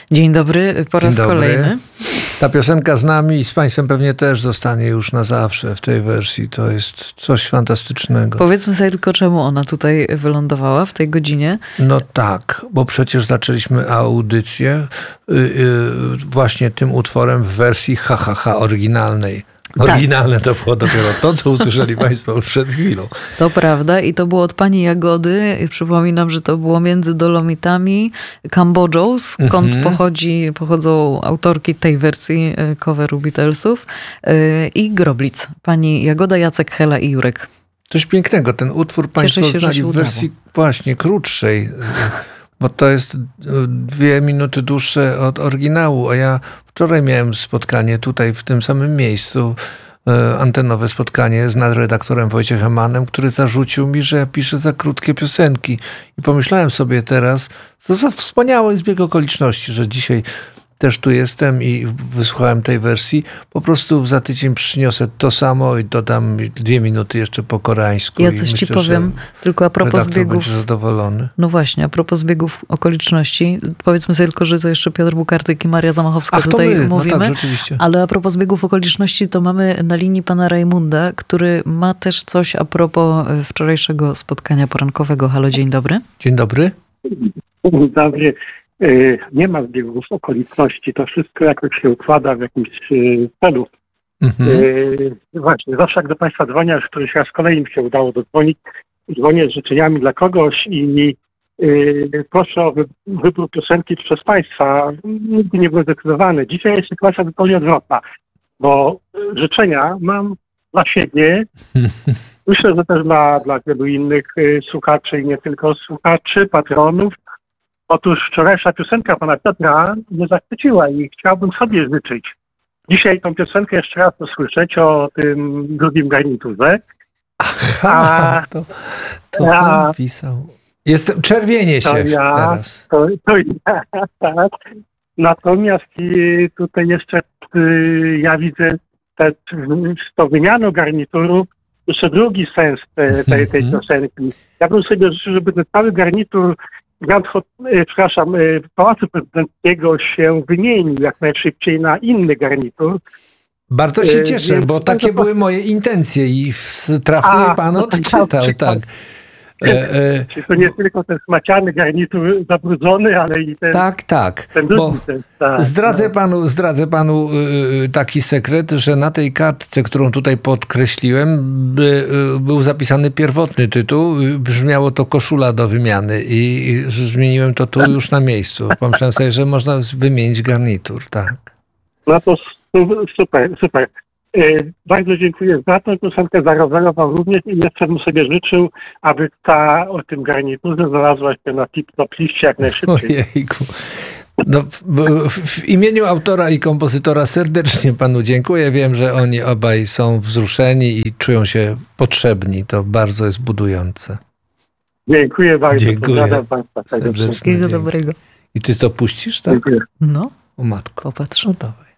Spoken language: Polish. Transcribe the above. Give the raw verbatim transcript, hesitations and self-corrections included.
Dzień dobry, po raz Dzień dobry. kolejny. Ta piosenka z nami i z Państwem pewnie też zostanie już na zawsze w tej wersji. To jest coś fantastycznego. Powiedzmy sobie tylko, czemu ona tutaj wylądowała w tej godzinie. No tak, bo przecież zaczęliśmy audycję yy, yy, właśnie tym utworem w wersji ha, ha, ha oryginalnej. Oryginalne tak. To było dopiero to, co usłyszeli Państwo już przed chwilą. To prawda i to było od pani Jagody. I przypominam, że to było między Dolomitami, Kambodżą, skąd mm-hmm. pochodzi, pochodzą autorki tej wersji coveru Beatlesów, i Groblic. Pani Jagoda, Jacek, Hela i Jurek. Coś pięknego. Ten utwór Państwo się, znali w wersji właśnie krótszej. Bo to jest dwie minuty dłuższe od oryginału, a ja wczoraj miałem spotkanie tutaj w tym samym miejscu, antenowe spotkanie z nadredaktorem Wojciechem Mannem, który zarzucił mi, że ja piszę za krótkie piosenki. I pomyślałem sobie teraz, co za wspaniały zbieg okoliczności, że dzisiaj też tu jestem i wysłuchałem tej wersji. Po prostu za tydzień przyniosę to samo i dodam dwie minuty jeszcze po koreańsku. Ja coś myślę, ci powiem, tylko a propos zbiegów. Będzie zadowolony. No właśnie, a propos zbiegów okoliczności. Powiedzmy sobie tylko, że to jeszcze Piotr Bukartyk i Maria Zamachowska Ach, tutaj my. mówimy. No tak, rzeczywiście. Ale a propos zbiegów okoliczności, to mamy na linii pana Rajmunda, który ma też coś a propos wczorajszego spotkania porankowego. Halo, dzień dobry. Dzień dobry. Dzień dobry. Nie ma zbiegów okoliczności, to wszystko jakoś się układa w jakimś celu. Mhm. Właśnie, zawsze jak do Państwa dzwonię, już któryś raz kolejnym się udało dodzwonić, dzwonię z życzeniami dla kogoś i yy, proszę o wy, wybór piosenki przez Państwa. Nigdy nie byłem zdecydowany. Dzisiaj jest sytuacja zupełnie odwrotna, bo życzenia mam dla siebie. Myślę, że też dla, dla wielu innych yy, słuchaczy i nie tylko słuchaczy, patronów. Otóż wczorajsza piosenka pana Piotra mnie zachwyciła i chciałbym sobie życzyć dzisiaj tą piosenkę jeszcze raz usłyszeć o tym drugim garniturze. Aha, to, to ja, pan pisał. Jestem, czerwienie się ja, teraz. To, to ja, tak. Natomiast tutaj jeszcze ja widzę te, z tą wymianą garnituru jeszcze drugi sens tej, tej, tej piosenki. Ja bym sobie życzył, żeby ten cały garnitur Grand, przepraszam, Pałacu Prezydenckiego się wymienił jak najszybciej na inny garnitur. Bardzo się cieszę, Więc bo takie to... były moje intencje i trafnie je pan odczytał, tak. E, e, to nie tylko ten smaciany garnitur zabrudzony, ale i ten... Tak, tak. Ten bo ten, tak zdradzę, no. panu, zdradzę panu taki sekret, że na tej kartce, którą tutaj podkreśliłem, by, był zapisany pierwotny tytuł. Brzmiało to Koszula do wymiany i zmieniłem to tu już na miejscu. Pomyślałem sobie, że można wymienić garnitur, tak. No to super, super. Bardzo dziękuję za tę piosenkę, za rowerową również i jeszcze bym sobie życzył, aby ta o tym garniturze znalazła się na tip-top liście jak najszybciej. Ojejku. No, w imieniu autora i kompozytora serdecznie panu dziękuję. Wiem, że oni obaj są wzruszeni i czują się potrzebni. To bardzo jest budujące. Dziękuję bardzo. Dziękuję. Państwa. Wszystkiego dobrego. I ty to puścisz, tak? Dziękuję. No. O matko. Popatrz. No dawaj.